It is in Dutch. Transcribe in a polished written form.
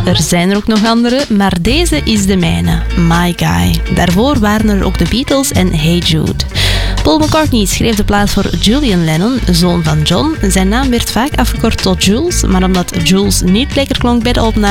Er zijn er ook nog andere, maar deze is de mijne, My Guy. Daarvoor waren er ook de Beatles en Hey Jude. Paul McCartney schreef de plaat voor Julian Lennon, zoon van John. Zijn naam werd vaak afgekort tot Jules, maar omdat Jules niet lekker klonk bij de opname,